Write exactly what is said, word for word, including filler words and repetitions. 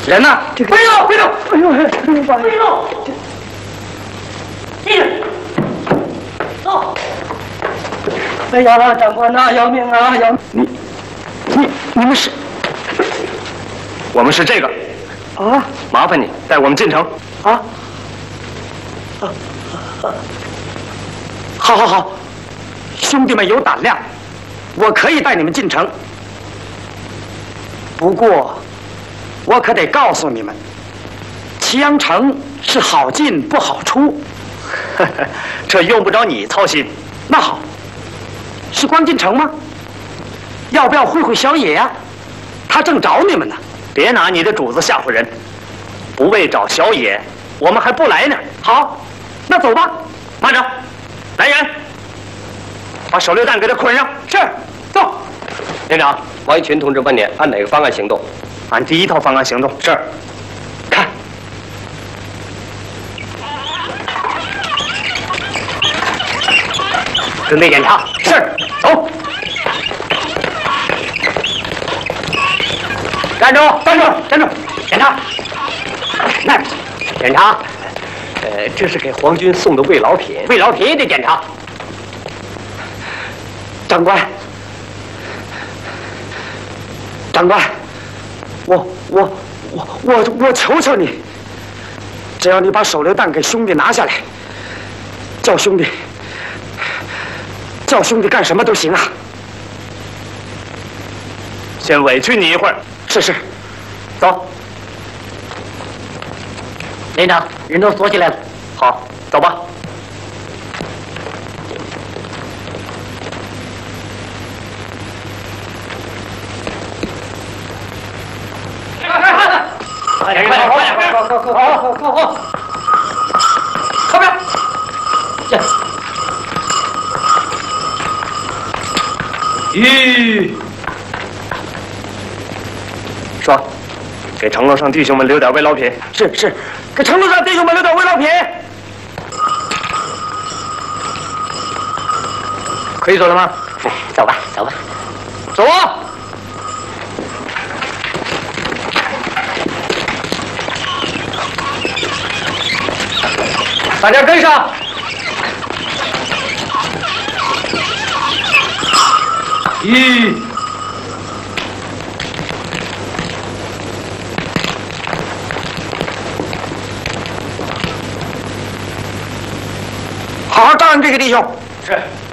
人呢？这个。别动！别动！哎呦！别动！进去。走。哎呀，长官呐，要命啊！要你，你你们是？ 我们是这个。 啊！ 麻烦你带我们进城。 啊！啊啊！好好好，兄弟们有胆量，我可以带你们进城。不过，我可得告诉你们，祁阳城是好进不好出。 这用不着你操心。 那好，是光进城吗？要不要会会小野呀、啊？他正找你们呢。 别拿你的主子吓唬人，不为找小野，我们还不来呢。 好，那走吧。 慢着，来人，把手榴弹给他捆上。 是，走。 连长，王一群同志问你按哪个方案行动？按第一套方案行动。是。看。准备检查。是。走。站住！站住！站住！检查。那边去。检查。呃，这是给皇军送的慰劳品，慰劳品也得检查。 长官，长官，我我我我我求求你，只要你把手榴弹给兄弟拿下来，叫兄弟叫兄弟干什么都行啊。 先委屈你一会儿。 是是， 走。 连长，人都锁起来了。 好，走吧。快点，快点，快点，快快快快快快快！后边，这。咦，说，给城楼上弟兄们留点慰劳品。 是是，给城楼上弟兄们留点慰劳品。 可以走了吗？ 走吧，走吧， 走啊！大家跟上！一， 好好照应这个弟兄。 是。